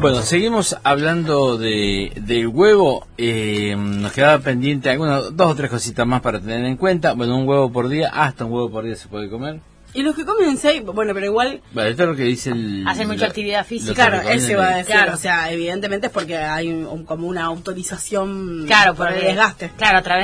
Bueno, seguimos hablando del huevo. Nos quedaba pendiente algunas, 2 o 3 cositas más para tener en cuenta. Bueno, un huevo por día, hasta un huevo por día se puede comer. Y los que comen 6, bueno, pero igual... Bueno, esto es lo que dice hacen mucha actividad física. Claro, ese va a decir, claro. O sea, evidentemente es porque hay como una autorización Claro, por el desgaste. Claro, a través